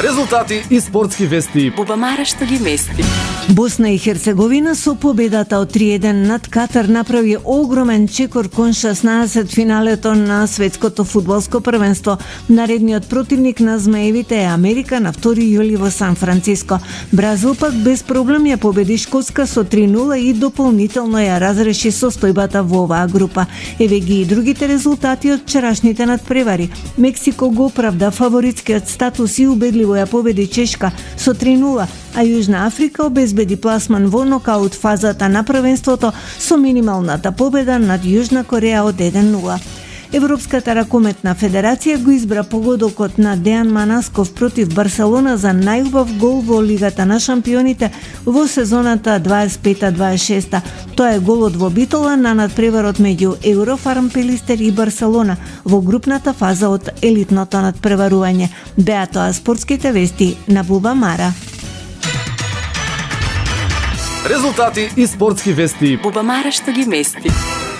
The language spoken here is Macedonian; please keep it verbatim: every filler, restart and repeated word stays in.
Резултати и спортски вести. Бубамара што ги мести. Босна и Херцеговина со победата од три еден над Катар направи огромен чекор кон шеснаесет финалето на светското фудбалско првенство. Наредниот противник на змеевите е Америка на втори јули во Сан Франциско. Бразил пак без проблем ја победи Шкотска со три нула и дополнително ја разреши состојбата во оваа група. Еве ги и другите резултати од вчерашните надпревари. Мексико го оправда фаворитскиот статус и убедливо ја победи Чешка со три нула, а Јужна Африка обезбеди пласман во нокаут фазата на првенството со минималната победа над Јужна Кореја од еден нула. Европската ракометна федерација го избра погодокот на Дејан Манасков против Барселона за најубав гол во Лигата на шампионите во сезоната дваесет и пета дваесет и шеста. Тоа е голот во битола на надпреварот меѓу Еврофарм Пелистер и Барселона во групната фаза од елитното надпреварување. Беа тоа спортските вести на Бубамара. Резултати и спортски вести. Бубамара што ги мести.